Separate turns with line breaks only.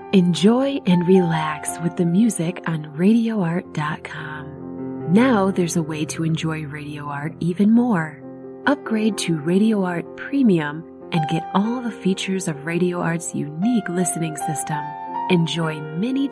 Enjoy and relax with the music on RadioArt.com. Now there's a way to enjoy Radio Art even more. Upgrade to Radio Art Premium and get all the features of Radio Art's unique listening system. Enjoy many